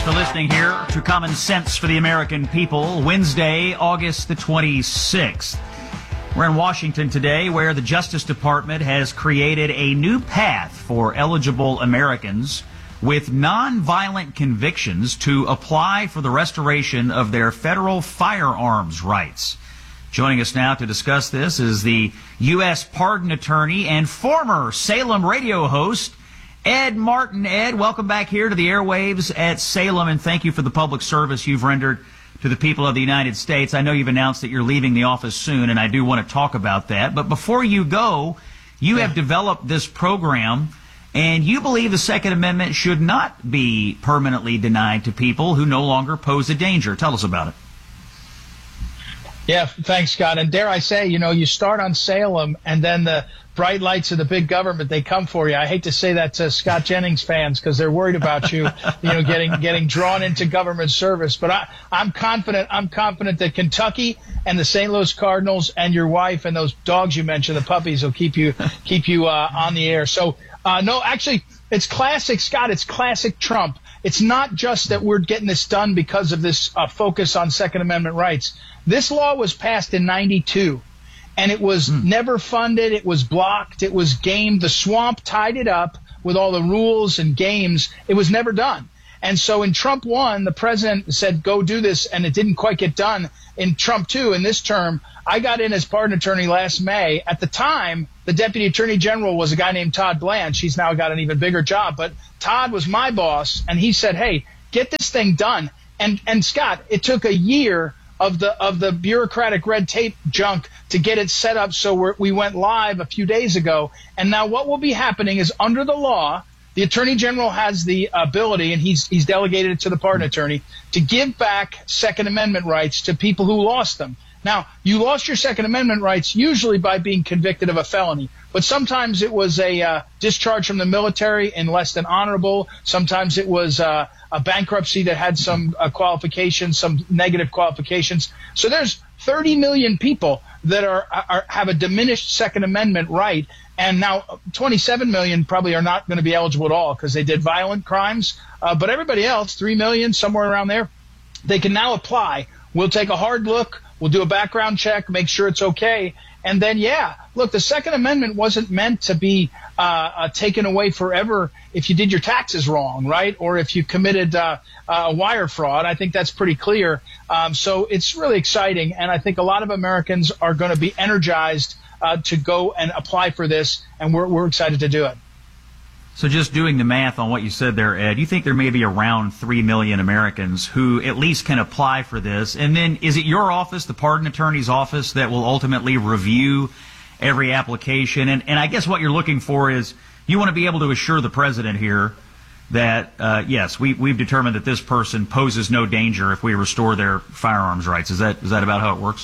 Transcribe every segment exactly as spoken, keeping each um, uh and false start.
Thanks for listening here to Common Sense for the American People, Wednesday, August the twenty-sixth. We're in Washington today, where the Justice Department has created a new path for eligible Americans with nonviolent convictions to apply for the restoration of their federal firearms rights. Joining us now to discuss this is the U S pardon attorney and former Salem radio host, Ed Martin. Ed, welcome back here to the airwaves at Salem, and thank you for the public service you've rendered to the people of the United States. I know you've announced that you're leaving the office soon, and I do want to talk about that. But before you go, you yeah. have developed this program, and you believe the Second Amendment should not be permanently denied to people who no longer pose a danger. Tell us about it. Yeah, thanks, Scott. And dare I say, you know, you start on Salem, and then the bright lights of the big government, they come for you. I hate to say that to Scott Jennings fans because they're worried about you, you know, getting getting drawn into government service. But I, I'm confident. I'm confident that Kentucky and the Saint Louis Cardinals and your wife and those dogs you mentioned, the puppies, will keep you keep you uh, on the air. So, uh, no, actually, it's classic, Scott. It's classic Trump. It's not just that we're getting this done because of this uh, focus on Second Amendment rights. This law was passed in ninety-two, and it was mm. never funded. It was blocked. It was gamed. The swamp tied it up with all the rules and games. It was never done. And so in Trump one, the president said, go do this, and it didn't quite get done. In Trump two, in this term, I got in as pardon attorney last May. At the time, the deputy attorney general was a guy named Todd Blanche. He's now got an even bigger job. But Todd was my boss, and he said, hey, get this thing done. And, and Scott, it took a year of the of the bureaucratic red tape junk to get it set up so we're, we went live a few days ago. And now what will be happening is, under the law, the attorney general has the ability, and he's he's delegated it to the pardon attorney, to give back Second Amendment rights to people who lost them. Now, you lost your Second Amendment rights usually by being convicted of a felony, but sometimes it was a uh, discharge from the military in less than honorable. Sometimes it was uh, a bankruptcy that had some uh, qualifications, some negative qualifications. So there's thirty million people that are, are have a diminished Second Amendment right, and now twenty-seven million probably are not going to be eligible at all because they did violent crimes. Uh, but everybody else, three million, somewhere around there, they can now apply. We'll take a hard look. We'll do a background check, make sure it's okay. And then, yeah, look, the Second Amendment wasn't meant to be uh, uh, taken away forever if you did your taxes wrong, right? Or if you committed uh, uh, wire fraud. I think that's pretty clear. Um, so it's really exciting. And I think a lot of Americans are going to be energized uh, to go and apply for this. And we're, we're excited to do it. So just doing the math on what you said there, Ed, you think there may be around three million Americans who at least can apply for this. And then is it your office, the pardon attorney's office, that will ultimately review every application? And, and I guess what you're looking for is you want to be able to assure the president here that, uh, yes, we, we've determined that this person poses no danger if we restore their firearms rights. Is that is that about how it works?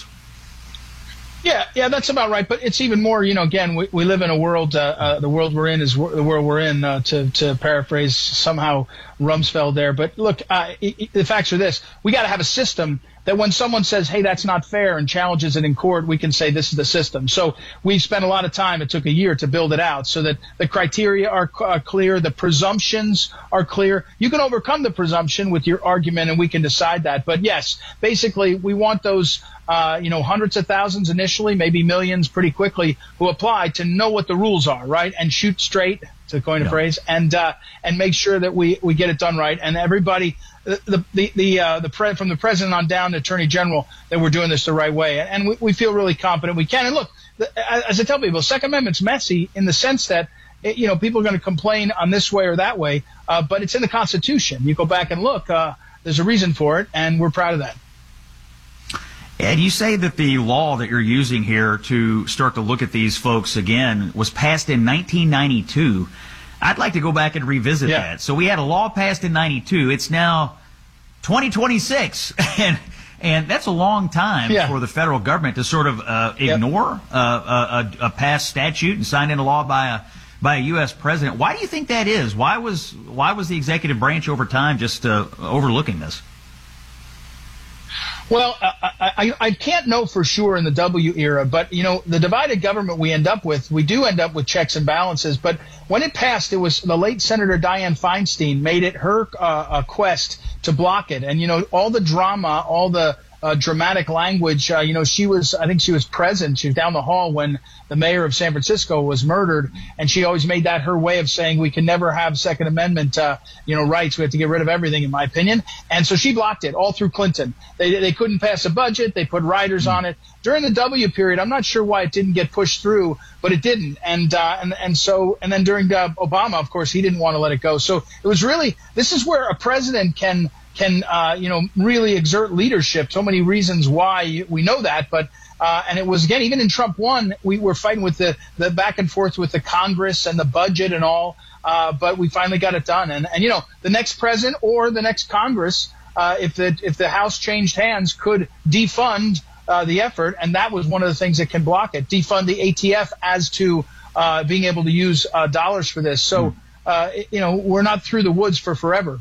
Yeah, yeah, that's about right. But it's even more, you know, again, we, we live in a world, uh, uh, the world we're in is w- the world we're in, uh, to, to paraphrase somehow Rumsfeld there. But look, uh, it, it, the facts are this. We got to have a system that when someone says, hey, that's not fair, and challenges it in court, we can say this is the system. So we spent a lot of time. It took a year to build it out so that the criteria are uh, clear, the presumptions are clear. You can overcome the presumption with your argument, and we can decide that. But yes, basically, we want those Uh, you know, hundreds of thousands initially, maybe millions pretty quickly, who apply to know what the rules are, right? And shoot straight, to coin a yeah. phrase, and uh, and make sure that we, we get it done right. And everybody, the the the, uh, the pre- from the president on down to attorney general, that we're doing this the right way. And we, we feel really confident we can. And look, the, as I tell people, Second Amendment's messy in the sense that, it, you know, people are going to complain on this way or that way, uh, but it's in the Constitution. You go back and look, uh, there's a reason for it, and we're proud of that. Ed, you say that the law that you're using here to start to look at these folks again was passed in nineteen ninety-two. I'd like to go back and revisit yeah. that. So we had a law passed in ninety-two. It's now twenty twenty-six, and and that's a long time yeah. for the federal government to sort of uh, ignore yep. uh, a, a past statute and sign into law by a by a U S president. Why do you think that is? Why was why was the executive branch over time just uh, overlooking this? Well, uh, I, I can't know for sure in the W era, but, you know, the divided government we end up with, we do end up with checks and balances. But when it passed, it was the late Senator Dianne Feinstein made it her uh, quest to block it. And, you know, all the drama, all the uh, dramatic language, uh, you know, she was, I think she was present. She was down the hall when the mayor of San Francisco was murdered. And she always made that her way of saying we can never have Second Amendment, uh, you know, rights. We have to get rid of everything, in my opinion. And so she blocked it all through Clinton. They, they couldn't pass a budget. They put riders on it. During the W period, I'm not sure why it didn't get pushed through, but it didn't. And, uh, and, and so, and then during uh, Obama, of course, he didn't want to let it go. So it was really, this is where a president can, can, uh, you know, really exert leadership. So many reasons why we know that, but, uh, and it was, again, even in Trump one, we were fighting with the, the back and forth with the Congress and the budget and all, uh, but we finally got it done. And, and, you know, the next president or the next Congress, uh, if the, if the House changed hands, could defund, uh, the effort. And that was one of the things that can block it, defund the A T F as to, uh, being able to use, uh, dollars for this. So, uh, you know, we're not through the woods for forever.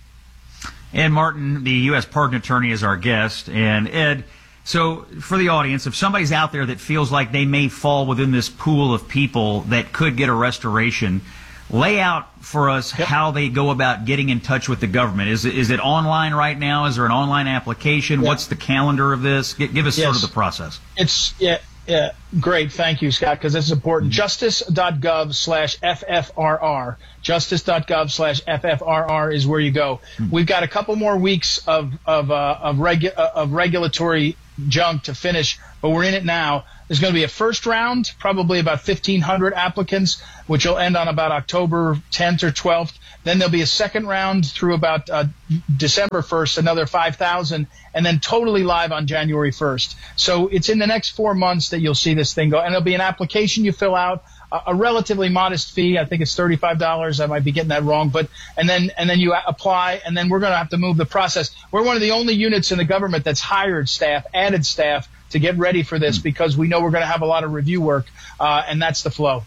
Ed Martin, the U S pardon attorney, is our guest. And Ed, so for the audience, if somebody's out there that feels like they may fall within this pool of people that could get a restoration, lay out for us yep. how they go about getting in touch with the government. Is it, is it online right now? Is there an online application? Yep. What's the calendar of this? Give, give us yes. sort of the process. It's yeah. Yeah, great. Thank you, Scott, because this is important. Mm-hmm. Justice.gov slash FFRR. Justice.gov slash FFRR is where you go. Mm-hmm. We've got a couple more weeks of of uh, of, regu- uh, of regulatory junk to finish, but we're in it now. There's going to be a first round, probably about fifteen hundred applicants, which will end on about October tenth or twelfth. Then there'll be a second round through about uh, December first, another five thousand, and then totally live on January first. So it's in the next four months that you'll see this thing go. And there'll be an application you fill out, a, a relatively modest fee. I think it's thirty-five dollars. I might be getting that wrong. But and then and then you apply, and then we're going to have to move the process. We're one of the only units in the government that's hired staff, added staff, to get ready for this because we know we're going to have a lot of review work, uh, and that's the flow.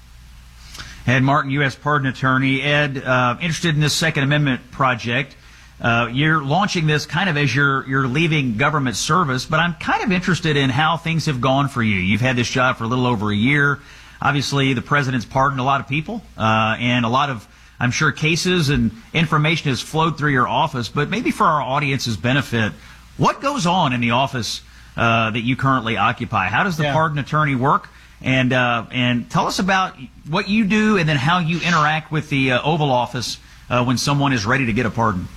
Ed Martin, U S pardon attorney. Ed, uh, interested in this Second Amendment project. Uh, you're launching this kind of as you're you're leaving government service, but I'm kind of interested in how things have gone for you. You've had this job for a little over a year. Obviously, the president's pardoned a lot of people, uh, and a lot of, I'm sure, cases and information has flowed through your office. But maybe for our audience's benefit, what goes on in the office uh, that you currently occupy? How does the yeah. pardon attorney work? And uh, and tell us about what you do and then how you interact with the uh, Oval Office uh, when someone is ready to get a pardon.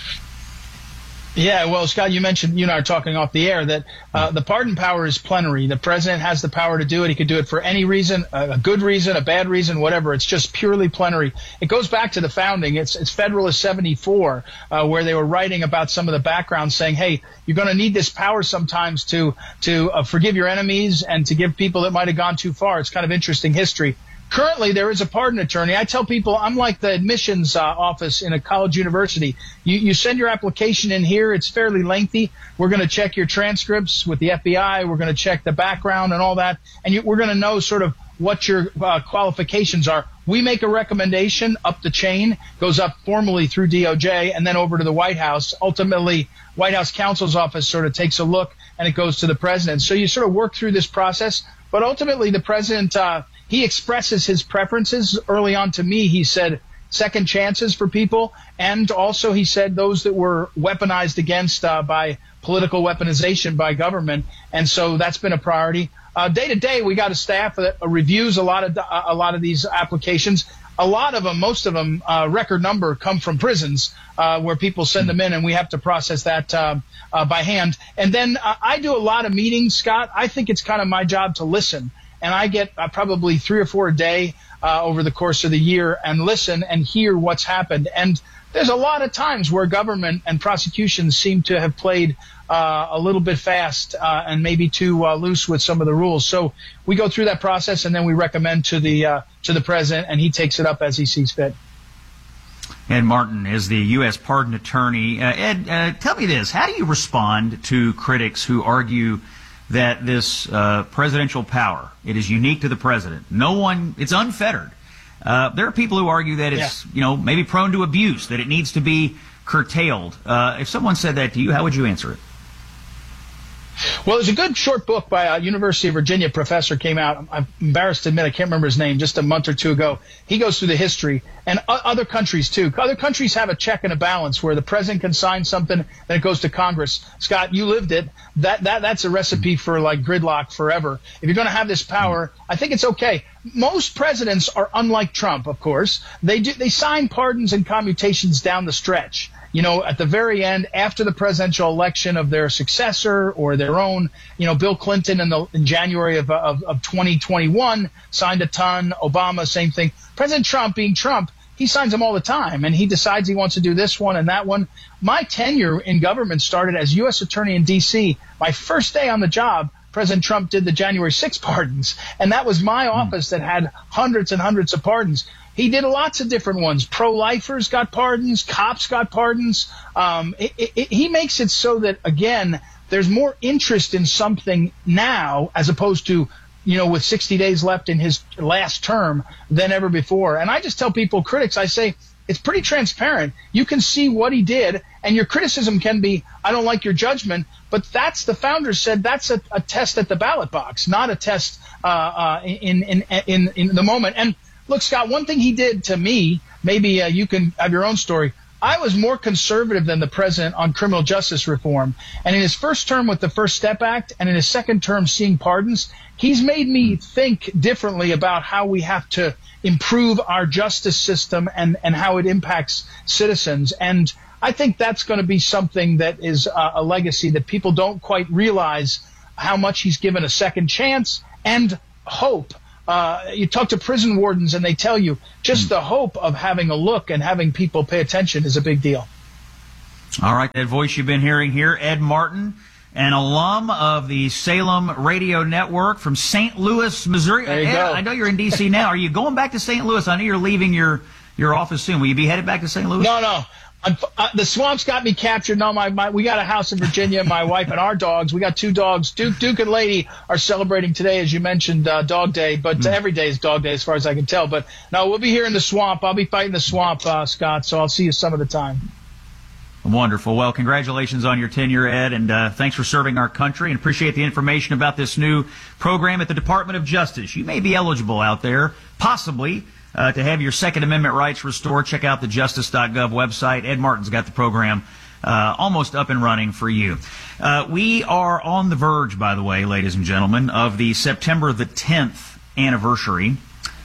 Yeah, well, Scott, you mentioned, you and I are talking off the air, that uh, the pardon power is plenary. The president has the power to do it. He could do it for any reason, a good reason, a bad reason, whatever. It's just purely plenary. It goes back to the founding. It's, it's Federalist seventy-four, uh, where they were writing about some of the background saying, hey, you're going to need this power sometimes to, to uh, forgive your enemies and to give people that might have gone too far. It's kind of interesting history. Currently, there is a pardon attorney. I tell people I'm like the admissions uh, office in a college university. You, you send your application in here. It's fairly lengthy. We're going to check your transcripts with the F B I. We're going to check the background and all that. And you, we're going to know sort of what your uh, qualifications are. We make a recommendation up the chain, goes up formally through D O J, and then over to the White House. Ultimately, White House counsel's office sort of takes a look, and it goes to the president. So you sort of work through this process. But ultimately, the president uh, – he expresses his preferences. Early on to me, he said second chances for people. And also he said those that were weaponized against uh, by political weaponization by government. And so that's been a priority. Uh, day to day, we got a staff that reviews a lot of uh, a lot of these applications. A lot of them, most of them, uh, record number come from prisons uh, where people send them in, and we have to process that uh, uh, by hand. And then uh, I do a lot of meetings, Scott. I think it's kind of my job to listen. And I get uh, probably three or four a day uh, over the course of the year and listen and hear what's happened. And there's a lot of times where government and prosecutions seem to have played uh, a little bit fast uh, and maybe too uh, loose with some of the rules. So we go through that process, and then we recommend to the uh, to the president, and he takes it up as he sees fit. Ed Martin is the U S pardon attorney. Uh, Ed, uh, tell me this. How do you respond to critics who argue that this uh, presidential power, it is unique to the president? No one, it's unfettered. Uh, there are people who argue that it's, yeah. you know, maybe prone to abuse, that it needs to be curtailed. Uh, if someone said that to you, how would you answer it? Well, there's a good short book by a University of Virginia professor came out. I'm embarrassed to admit I can't remember his name, just a month or two ago. He goes through the history, and other countries too. Other countries have a check and a balance where the president can sign something, then it goes to Congress. Scott, you lived it. That that that's a recipe for like gridlock forever. If you're going to have this power, I think it's okay. Most presidents are unlike Trump, of course. They do they sign pardons and commutations down the stretch. You know, at the very end, after the presidential election of their successor or their own, you know, Bill Clinton in, the, in January of, of, of twenty twenty-one signed a ton. Obama, same thing. President Trump, being Trump, he signs them all the time, and he decides he wants to do this one and that one. My tenure in government started as U S attorney in D C. My first day on the job, President Trump did the January sixth pardons, and that was my office that had hundreds and hundreds of pardons. He did lots of different ones. Pro-lifers got pardons. Cops got pardons. Um, it, it, he makes it so that, again, there's more interest in something now as opposed to, you know, with sixty days left in his last term than ever before. And I just tell people, critics, I say, it's pretty transparent. You can see what he did, and your criticism can be, I don't like your judgment, but that's, the founders said, that's a, a test at the ballot box, not a test uh, uh, in, in, in, in the moment. And look, Scott, one thing he did to me, maybe uh, you can have your own story. I was more conservative than the president on criminal justice reform. And in his first term with the First Step Act and in his second term seeing pardons, he's made me think differently about how we have to improve our justice system and, and how it impacts citizens. And I think that's going to be something that is uh, a legacy that people don't quite realize how much he's given a second chance and hope. Uh, you talk to prison wardens and they tell you just the hope of having a look and having people pay attention is a big deal. All right, that voice you've been hearing here, Ed Martin, an alum of the Salem Radio Network from Saint Louis, Missouri. There you Ed, go. I know you're in D C now. Are you going back to Saint Louis? I know you're leaving your, your office soon. Will you be headed back to Saint Louis? No, no. Uh, the swamp's got me captured. No, my, my we got a house in Virginia. My wife and our dogs. We got two dogs. Duke, Duke, and Lady are celebrating today, as you mentioned, uh, Dog Day. But mm. uh, every day is Dog Day, as far as I can tell. But no, we'll be here in the swamp. I'll be fighting the swamp, uh, Scott. So I'll see you some of the time. Wonderful. Well, congratulations on your tenure, Ed, and uh, thanks for serving our country. And appreciate the information about this new program at the Department of Justice. You may be eligible out there, possibly. Uh, to have your Second Amendment rights restored, check out the justice dot gov website. Ed Martin's got the program uh, almost up and running for you. Uh, we are on the verge, by the way, ladies and gentlemen, of the September the tenth anniversary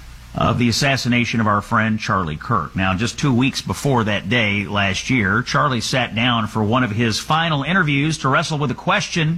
of the assassination of our friend Charlie Kirk. Now, just two weeks before that day last year, Charlie sat down for one of his final interviews to wrestle with a question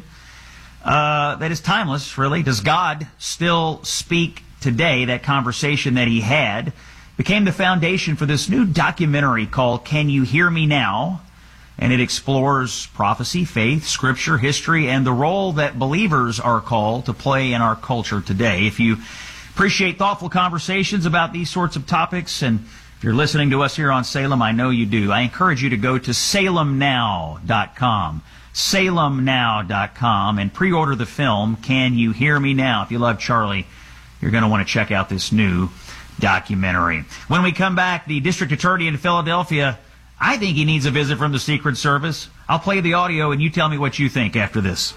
uh, that is timeless, really. Does God still speak today? That conversation that he had became the foundation for this new documentary called Can You Hear Me Now? And it explores prophecy, faith, scripture, history, and the role that believers are called to play in our culture today. If you appreciate thoughtful conversations about these sorts of topics, and if you're listening to us here on Salem, I know you do, I encourage you to go to salem now dot com. salem now dot com and pre-order the film Can You Hear Me Now? If you love Charlie, you're going to want to check out this new documentary. When we come back, the district attorney in Philadelphia, I think he needs a visit from the Secret Service. I'll play the audio and you tell me what you think after this.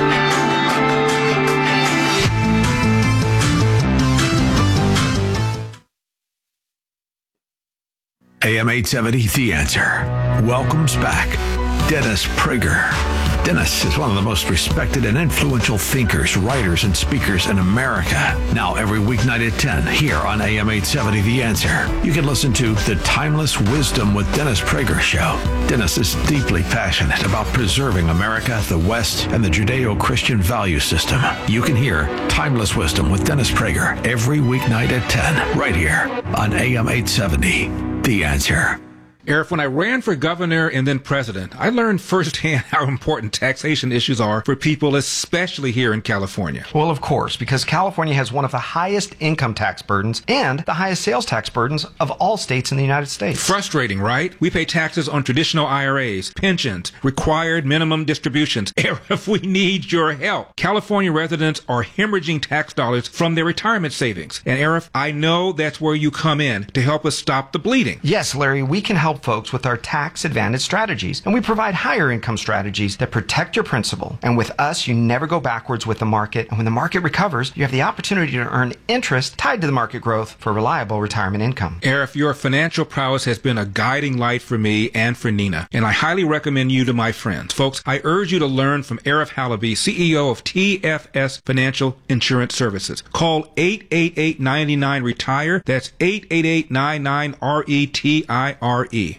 A M eight seventy, The Answer, welcomes back Dennis Prager. Dennis is one of the most respected and influential thinkers, writers, and speakers in America. Now every weeknight at ten, here on A M eight seventy, The Answer, you can listen to The Timeless Wisdom with Dennis Prager show. Dennis is deeply passionate about preserving America, the West, and the Judeo-Christian value system. You can hear Timeless Wisdom with Dennis Prager every weeknight at ten, right here on A M eight seventy, The Answer. Eric, when I ran for governor and then president, I learned firsthand how important taxation issues are for people, especially here in California. Well, of course, because California has one of the highest income tax burdens and the highest sales tax burdens of all states in the United States. Frustrating, right? We pay taxes on traditional I R As, pensions, required minimum distributions. Eric, we need your help. California residents are hemorrhaging tax dollars from their retirement savings. And Eric, I know that's where you come in to help us stop the bleeding. Yes, Larry, we can help help folks with our tax advantage strategies, and we provide higher income strategies that protect your principal. And with us, you never go backwards with the market, and when the market recovers, you have the opportunity to earn interest tied to the market growth for reliable retirement income. Arif, your financial prowess has been a guiding light for me and for Nina, and I highly recommend you to my friends. Folks, I urge you to learn from Arif Halaby, C E O of T F S Financial Insurance Services. Call eight eight eight, nine nine, RETIRE. That's eight eight eight, nine nine, R E T I R E.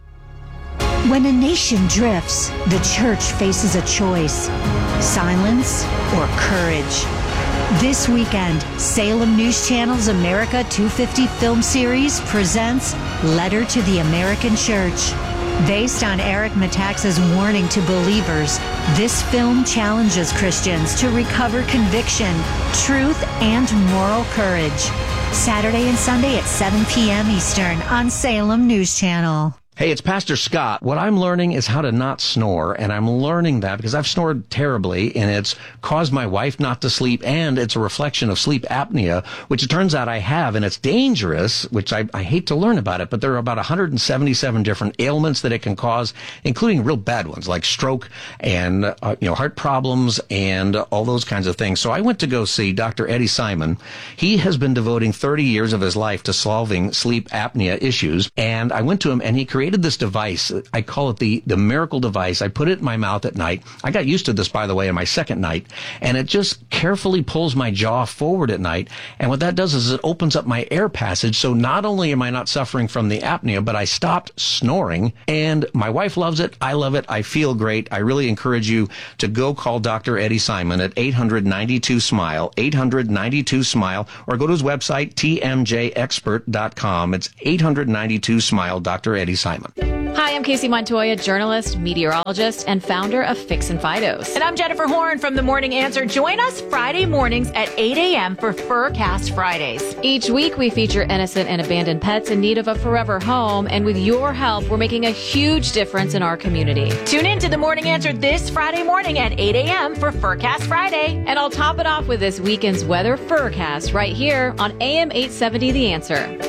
When a nation drifts, the church faces a choice: silence or courage. This weekend, Salem News Channel's America two fifty film series presents Letter to the American Church. Based on Eric Metaxas' warning to believers, this film challenges Christians to recover conviction, truth, and moral courage. Saturday and Sunday at seven p.m. Eastern on Salem News Channel. Hey, it's Pastor Scott. What I'm learning is how to not snore, and I'm learning that because I've snored terribly, and it's caused my wife not to sleep, and it's a reflection of sleep apnea, which it turns out I have, and it's dangerous, which I, I hate to learn about it, but there are about one hundred seventy-seven different ailments that it can cause, including real bad ones like stroke and uh, you know heart problems and all those kinds of things. So I went to go see Doctor Eddie Simon. He has been devoting thirty years of his life to solving sleep apnea issues, and I went to him, and he created this device. I call it the, the miracle device. I put it in my mouth at night. I got used to this, by the way, in my second night, and it just carefully pulls my jaw forward at night. And what that does is it opens up my air passage. So not only am I not suffering from the apnea, but I stopped snoring, and my wife loves it. I love it. I feel great. I really encourage you to go call Doctor Eddie Simon at eight hundred, ninety-two, SMILE, eight hundred, ninety-two, SMILE, or go to his website, T M J expert dot com. It's eight hundred, ninety-two, SMILE, Doctor Eddie Simon. Hi, I'm Casey Montoya, journalist, meteorologist, and founder of Fix and Fidos. And I'm Jennifer Horn from The Morning Answer. Join us Friday mornings at eight a.m. for Furcast Fridays. Each week, we feature innocent and abandoned pets in need of a forever home. And with your help, we're making a huge difference in our community. Tune in to The Morning Answer this Friday morning at eight a.m. for Furcast Friday. And I'll top it off with this weekend's weather Furcast right here on A M eight seventy The Answer.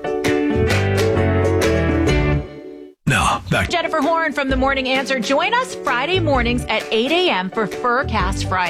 Now, back. Jennifer Horn from The Morning Answer. Join us Friday mornings at eight a.m. for Furcast Friday.